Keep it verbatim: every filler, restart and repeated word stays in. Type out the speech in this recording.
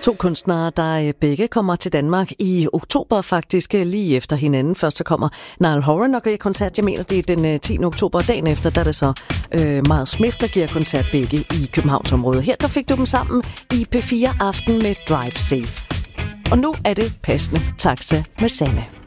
To kunstnere, der begge kommer til Danmark i oktober faktisk, lige efter hinanden. Først så kommer Niall Horan og giver koncert. Jeg mener, det er den tiende oktober, og dagen efter, der er det så øh, Miles Smith, der giver koncert begge i Københavnsområdet. Her der fik du dem sammen i P fire Aften med Drive Safe. Og nu er det passende taxa med Sanne.